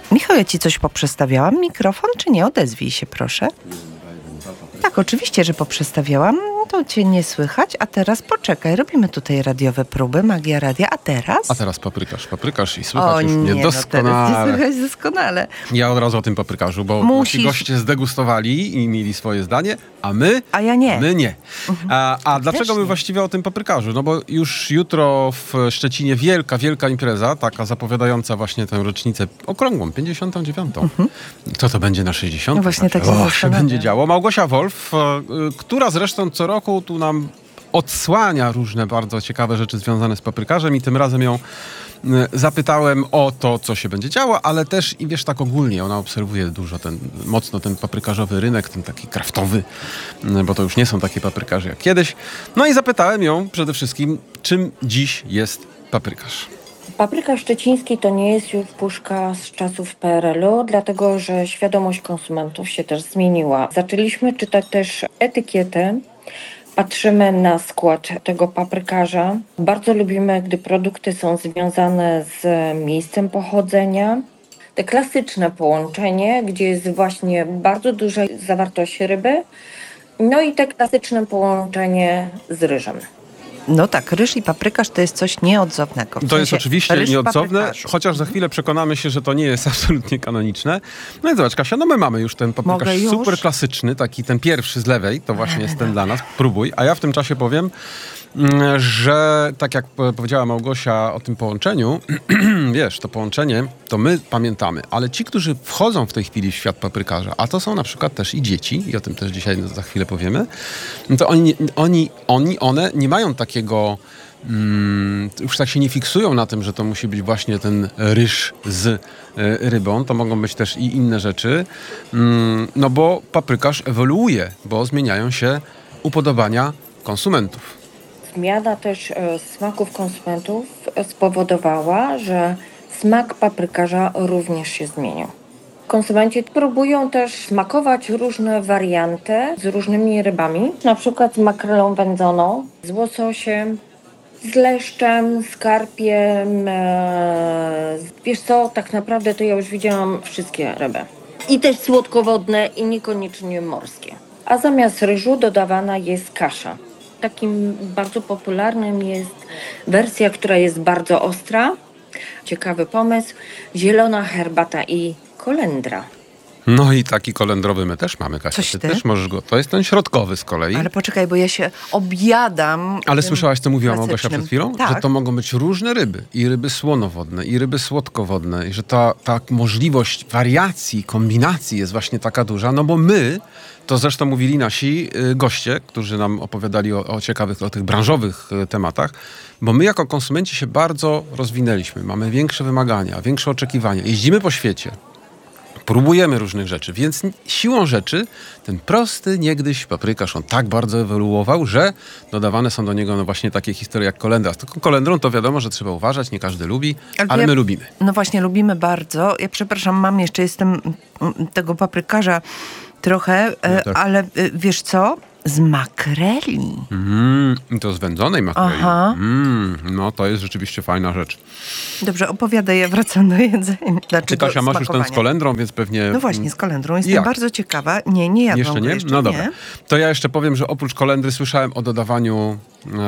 Michał, ja ci coś poprzestawiałam? Mikrofon, czy nie? Odezwij się, proszę. Tak, oczywiście, że poprzestawiałam. To cię nie słychać. A teraz poczekaj, robimy tutaj radiowe próby, magia radia. A teraz? A teraz paprykarz i słychać już mnie doskonale. No teraz nie słychać doskonale. Ja od razu o tym paprykarzu, bo nasi goście zdegustowali i mieli swoje zdanie, a my? A ja nie. My nie. A dlaczego my właściwie o tym paprykarzu? No bo już jutro w Szczecinie wielka impreza, taka zapowiadająca właśnie tę rocznicę okrągłą, 59. Co to będzie na 60? No właśnie tak się będzie działo. Małgosia Wolf, która zresztą co roku tu nam odsłania różne bardzo ciekawe rzeczy związane z paprykarzem i tym razem ją zapytałem o to, co się będzie działo, ale też i wiesz, tak ogólnie, ona obserwuje dużo mocno ten paprykarzowy rynek, ten taki kraftowy, bo to już nie są takie paprykarze jak kiedyś. No i zapytałem ją przede wszystkim, czym dziś jest paprykarz. Paprykarz szczeciński to nie jest już puszka z czasów PRL-u, dlatego że świadomość konsumentów się też zmieniła. Zaczęliśmy czytać też etykietę. Patrzymy na skład tego paprykarza. Bardzo lubimy, gdy produkty są związane z miejscem pochodzenia. Te klasyczne połączenie, gdzie jest właśnie bardzo duża zawartość ryby. No i te klasyczne połączenie z ryżem. No tak, ryż i paprykarz to jest coś nieodzownego. To jest oczywiście nieodzowne, chociaż za chwilę przekonamy się, że to nie jest absolutnie kanoniczne. No i zobacz, Kasia, no my mamy już ten paprykarz super klasyczny, taki ten pierwszy z lewej, to właśnie jest ten dla nas, próbuj. A ja w tym czasie powiem, że tak jak powiedziała Małgosia o tym połączeniu, wiesz, to połączenie to my pamiętamy, ale ci, którzy wchodzą w tej chwili w świat paprykarza, a to są na przykład też i dzieci, i o tym też dzisiaj za chwilę powiemy, no to one nie mają takiego, już tak się nie fiksują na tym, że to musi być właśnie ten ryż z rybą, to mogą być też i inne rzeczy, no bo paprykarz ewoluuje, bo zmieniają się upodobania konsumentów. Zmiana też smaków konsumentów spowodowała, że smak paprykarza również się zmienił. Konsumenci próbują też smakować różne warianty z różnymi rybami, na przykład z makrelą wędzoną, z łososiem, z leszczem, z karpiem. Wiesz co, tak naprawdę to ja już widziałam wszystkie ryby. I też słodkowodne i niekoniecznie morskie. A zamiast ryżu dodawana jest kasza. Takim bardzo popularnym jest wersja, która jest bardzo ostra. Ciekawy pomysł. Zielona herbata i kolendra. No i taki kolendrowy my też mamy, Kasia. Ty też możesz go. To jest ten środkowy z kolei. Ale poczekaj, bo ja się objadam. Ale słyszałaś, co mówiła Małgosia przed chwilą? Tak. Że to mogą być różne ryby. I ryby słonowodne, i ryby słodkowodne. I że ta możliwość wariacji, kombinacji jest właśnie taka duża. No bo my, to zresztą mówili nasi goście, którzy nam opowiadali o ciekawych, o tych branżowych tematach, bo my jako konsumenci się bardzo rozwinęliśmy. Mamy większe wymagania, większe oczekiwania. Jeździmy po świecie. Próbujemy różnych rzeczy, więc siłą rzeczy ten prosty niegdyś paprykarz, on tak bardzo ewoluował, że dodawane są do niego no właśnie takie historie jak kolendra. Z taką kolendrą to wiadomo, że trzeba uważać, nie każdy lubi, ale my lubimy. No właśnie, lubimy bardzo. Ja przepraszam, mam jeszcze, jestem tego paprykarza trochę, ale wiesz co? Z makreli. To z wędzonej makreli. No to jest rzeczywiście fajna rzecz. Dobrze, opowiadaj, ja wracam do jedzenia. Ty, Kasia, masz już ten z kolendrą, więc pewnie... No właśnie, z kolendrą. Jestem bardzo ciekawa. Nie jadłam jeszcze nie? Jeszcze no dobra. Nie. To ja jeszcze powiem, że oprócz kolendry słyszałem o dodawaniu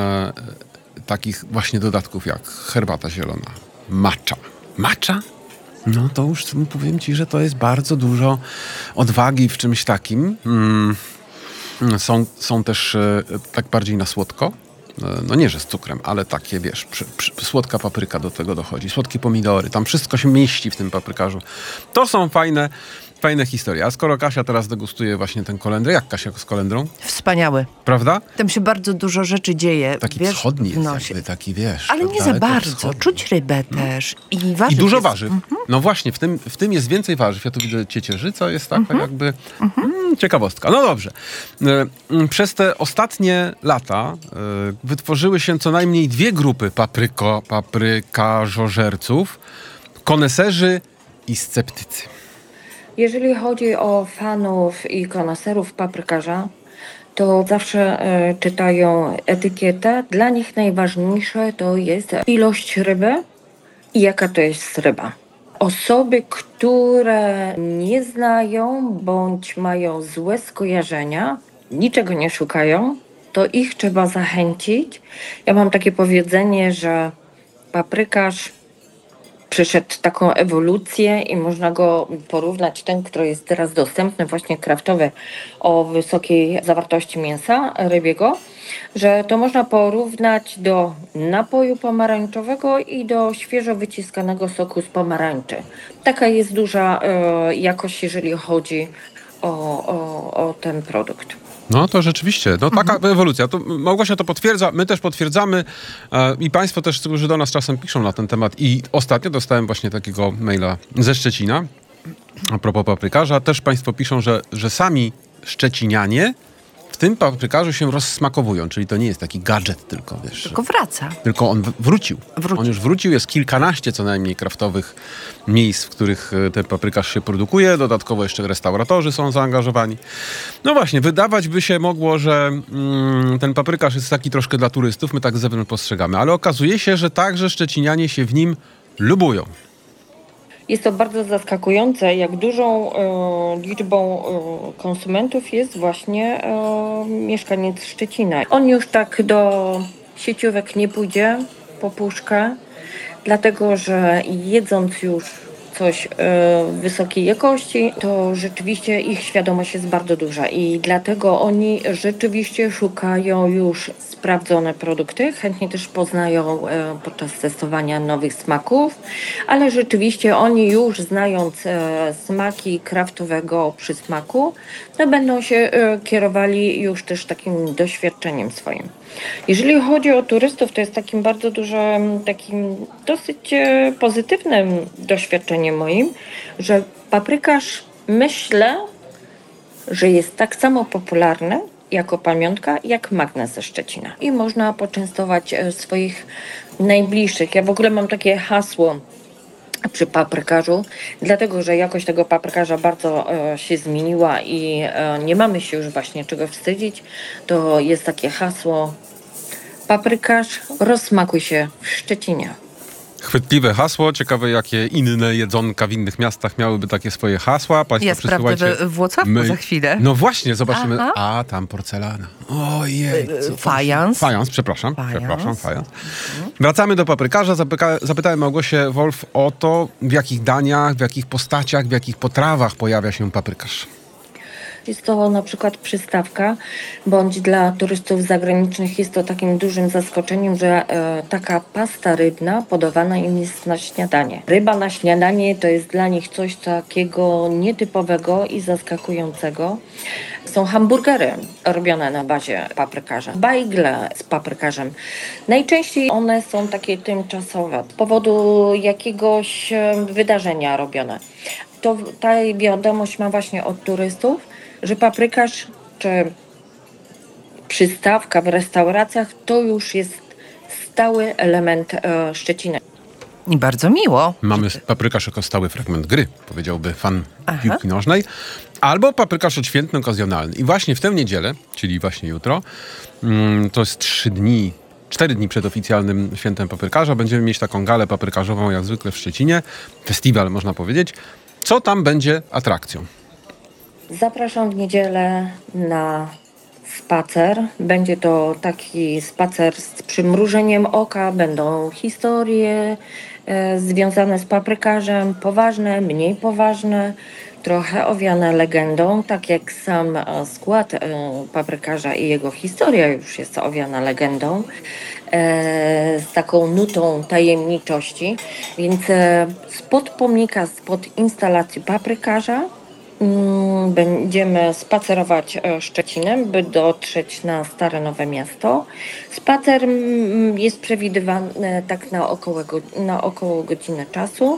takich właśnie dodatków jak herbata zielona. Matcha. Matcha? No to już powiem ci, że to jest bardzo dużo odwagi w czymś takim. Są też tak bardziej na słodko. No nie, że z cukrem, ale takie, wiesz, słodka papryka do tego dochodzi, słodkie pomidory, tam wszystko się mieści w tym paprykarzu. To są fajne historie. A skoro Kasia teraz degustuje właśnie ten kolendrę, jak Kasia z kolendrą? Wspaniały. Prawda? Tam się bardzo dużo rzeczy dzieje. Taki wschodni jest jakby, taki wiesz. Ale nie za bardzo. Wschodni. Czuć rybę też. I warzyw. I dużo warzyw. No właśnie, w tym jest więcej warzyw. Ja tu widzę ciecierzyca, jest taka jakby ciekawostka. No dobrze. Przez te ostatnie lata wytworzyły się co najmniej dwie grupy paprykarzożerców. Koneserzy i sceptycy. Jeżeli chodzi o fanów i koneserów paprykarza, to zawsze czytają etykietę. Dla nich najważniejsze to jest ilość ryby i jaka to jest ryba. Osoby, które nie znają bądź mają złe skojarzenia, niczego nie szukają, to ich trzeba zachęcić. Ja mam takie powiedzenie, że paprykarz przeszedł taką ewolucję i można go porównać, ten, który jest teraz dostępny, właśnie kraftowy, o wysokiej zawartości mięsa rybiego, że to można porównać do napoju pomarańczowego i do świeżo wyciskanego soku z pomarańczy. Taka jest duża jakość, jeżeli chodzi o ten produkt. No to rzeczywiście, no taka ewolucja. To Małgosia to potwierdza, my też potwierdzamy i państwo też, którzy do nas czasem piszą na ten temat. I ostatnio dostałem właśnie takiego maila ze Szczecina, a propos paprykarza. Też państwo piszą, że sami szczecinianie w tym paprykarzu się rozsmakowują, czyli to nie jest taki gadżet tylko, wiesz. Tylko wraca. Tylko on wrócił. On już wrócił, jest kilkanaście co najmniej kraftowych miejsc, w których ten paprykarz się produkuje. Dodatkowo jeszcze restauratorzy są zaangażowani. No właśnie, wydawać by się mogło, że ten paprykarz jest taki troszkę dla turystów, my tak z zewnątrz postrzegamy, ale okazuje się, że także szczecinianie się w nim lubują. Jest to bardzo zaskakujące, jak dużą liczbą konsumentów jest właśnie mieszkaniec Szczecina. On już tak do sieciówek nie pójdzie po puszkę, dlatego że jedząc już coś wysokiej jakości, to rzeczywiście ich świadomość jest bardzo duża i dlatego oni rzeczywiście szukają już sprawdzone produkty, chętnie też poznają podczas testowania nowych smaków, ale rzeczywiście oni już znając smaki kraftowego przysmaku, to będą się kierowali już też takim doświadczeniem swoim. Jeżeli chodzi o turystów, to jest takim bardzo dużym, takim dosyć pozytywnym doświadczeniem moim, że paprykarz myślę, że jest tak samo popularny jako pamiątka, jak magnes ze Szczecina. I można poczęstować swoich najbliższych. Ja w ogóle mam takie hasło przy paprykarzu, dlatego że jakość tego paprykarza bardzo się zmieniła i nie mamy się już właśnie czego wstydzić. To jest takie hasło: paprykarz, rozsmakuj się w Szczecinie. Chwytliwe hasło. Ciekawe, jakie inne jedzonka w innych miastach miałyby takie swoje hasła. Państwo ja sprawdzę we Włocławku za chwilę. No właśnie, zobaczymy. Aha. A, tam porcelana. Ojej. Fajans. Fajans, przepraszam. Fajans. Wracamy do paprykarza. Zapytałem Małgosię Wolf o to, w jakich daniach, w jakich postaciach, w jakich potrawach pojawia się paprykarz. Jest to na przykład przystawka, bądź dla turystów zagranicznych jest to takim dużym zaskoczeniem, że taka pasta rybna podawana im jest na śniadanie. Ryba na śniadanie to jest dla nich coś takiego nietypowego i zaskakującego. Są hamburgery robione na bazie paprykarza, bajgle z paprykarzem. Najczęściej one są takie tymczasowe, z powodu jakiegoś wydarzenia robione. Ta wiadomość ma właśnie od turystów, że paprykarz czy przystawka w restauracjach to już jest stały element Szczecina. I bardzo miło. Mamy paprykarz jako stały fragment gry, powiedziałby fan piłki nożnej. Albo paprykarz odświętny, okazjonalny. I właśnie w tę niedzielę, czyli właśnie jutro, to jest 4 dni przed oficjalnym świętem paprykarza, będziemy mieć taką galę paprykarzową jak zwykle w Szczecinie. Festiwal, można powiedzieć. Co tam będzie atrakcją? Zapraszam w niedzielę na spacer. Będzie to taki spacer z przymrużeniem oka. Będą historie związane z paprykarzem, poważne, mniej poważne, trochę owiane legendą, tak jak sam skład paprykarza i jego historia już jest owiana legendą, z taką nutą tajemniczości. Więc spod pomnika, spod instalacji paprykarza będziemy spacerować Szczecinem, by dotrzeć na Stare Nowe Miasto. Spacer jest przewidywany tak na około godzinę czasu.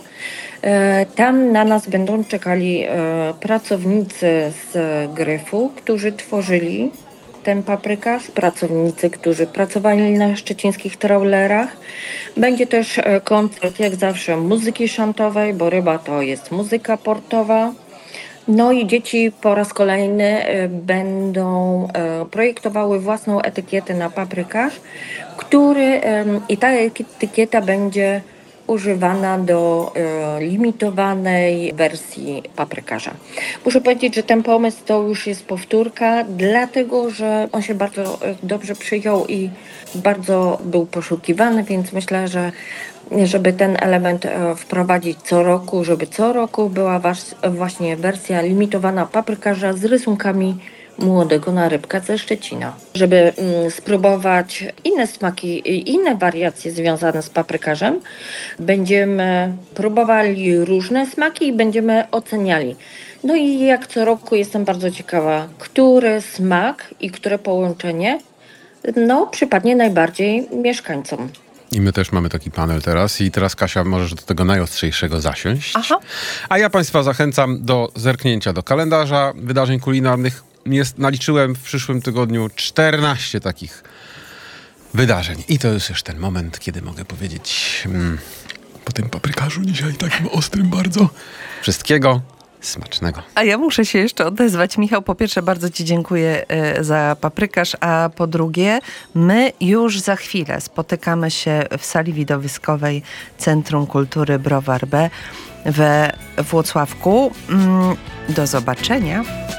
Tam na nas będą czekali pracownicy z Gryfu, którzy tworzyli ten paprykarz, pracownicy, którzy pracowali na szczecińskich trawlerach. Będzie też koncert, jak zawsze, muzyki szantowej, bo ryba to jest muzyka portowa. No i dzieci po raz kolejny będą projektowały własną etykietę na paprykarz, i ta etykieta będzie używana do limitowanej wersji paprykarza. Muszę powiedzieć, że ten pomysł to już jest powtórka, dlatego że on się bardzo dobrze przyjął i bardzo był poszukiwany, więc myślę, że żeby ten element wprowadzić co roku, żeby co roku była właśnie wersja limitowana paprykarza z rysunkami młodego narybka ze Szczecina. Żeby spróbować inne smaki i inne wariacje związane z paprykarzem, będziemy próbowali różne smaki i będziemy oceniali. No i jak co roku jestem bardzo ciekawa, który smak i które połączenie przypadnie najbardziej mieszkańcom. I my też mamy taki panel teraz. I teraz, Kasia, możesz do tego najostrzejszego zasiąść. Aha. A ja Państwa zachęcam do zerknięcia do kalendarza wydarzeń kulinarnych. Naliczyłem w przyszłym tygodniu 14 takich wydarzeń. I to jest już ten moment, kiedy mogę powiedzieć po tym paprykarzu dzisiaj takim ostrym bardzo wszystkiego smacznego. A ja muszę się jeszcze odezwać. Michał, po pierwsze bardzo Ci dziękuję za paprykarz, a po drugie my już za chwilę spotykamy się w sali widowiskowej Centrum Kultury Browar B we Włocławku. Do zobaczenia.